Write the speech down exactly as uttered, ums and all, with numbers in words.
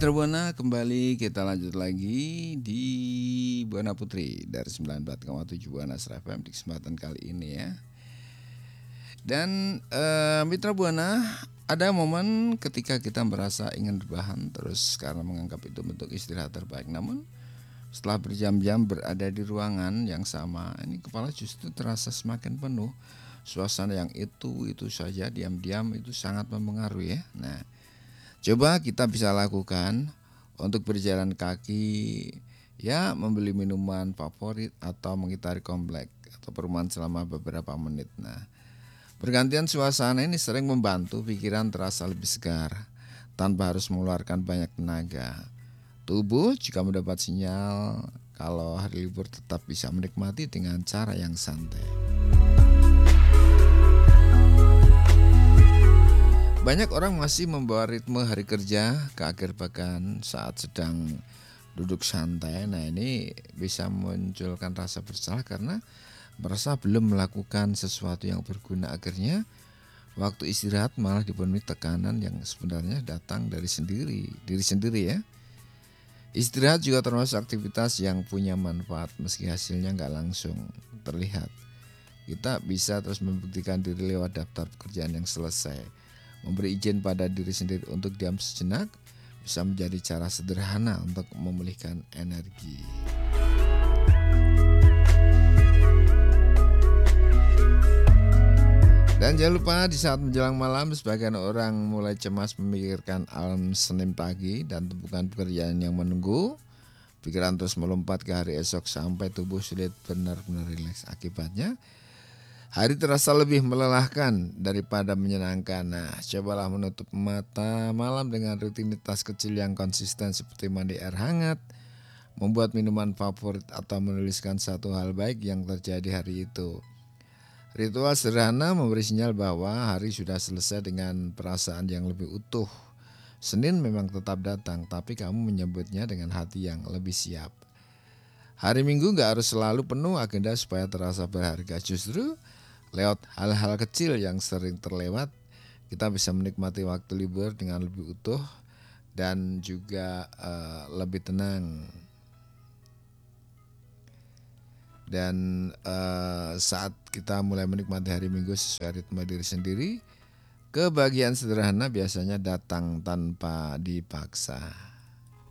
Mitra Buana, kembali kita lanjut lagi di Buana Putri dari sembilan puluh empat koma tujuh Buana F M di kesempatan kali ini ya. Dan eh, Mitra Buana, ada momen ketika kita merasa ingin rebahan terus karena menganggap itu bentuk istirahat terbaik. Namun setelah berjam-jam berada di ruangan yang sama, ini kepala justru terasa semakin penuh. Suasana yang itu itu saja diam-diam itu sangat mempengaruhi ya. Nah, coba kita bisa lakukan untuk berjalan kaki, ya membeli minuman favorit atau mengitari komplek atau perumahan selama beberapa menit. Nah, pergantian suasana ini sering membantu pikiran terasa lebih segar tanpa harus mengeluarkan banyak tenaga. Tubuh jika mendapat sinyal kalau hari libur tetap bisa menikmati dengan cara yang santai. Banyak orang masih membawa ritme hari kerja ke akhir pekan saat sedang duduk santai. Nah, ini bisa memunculkan rasa bersalah karena merasa belum melakukan sesuatu yang berguna. Akhirnya waktu istirahat malah dipenuhi tekanan yang sebenarnya datang dari sendiri, diri sendiri ya. Istirahat juga termasuk aktivitas yang punya manfaat meski hasilnya nggak langsung terlihat. Kita bisa terus membuktikan diri lewat daftar pekerjaan yang selesai. Memberi izin pada diri sendiri untuk diam sejenak bisa menjadi cara sederhana untuk memulihkan energi. Dan jangan lupa di saat menjelang malam sebagian orang mulai cemas memikirkan alam Senin pagi dan tumpukan pekerjaan yang menunggu. Pikiran terus melompat ke hari esok sampai tubuh sulit benar-benar rileks. Akibatnya hari terasa lebih melelahkan daripada menyenangkan. Nah, cobalah menutup mata malam dengan rutinitas kecil yang konsisten seperti mandi air hangat, membuat minuman favorit atau menuliskan satu hal baik yang terjadi hari itu. Ritual sederhana memberi sinyal bahwa hari sudah selesai dengan perasaan yang lebih utuh. Senin memang tetap datang, tapi kamu menyebutnya dengan hati yang lebih siap. Hari Minggu gak harus selalu penuh agenda supaya terasa berharga. Justru lewat hal-hal kecil yang sering terlewat, kita bisa menikmati waktu libur dengan lebih utuh dan juga uh, lebih tenang. Dan uh, saat kita mulai menikmati hari Minggu sesuai ritme diri sendiri, kebahagiaan sederhana biasanya datang tanpa dipaksa.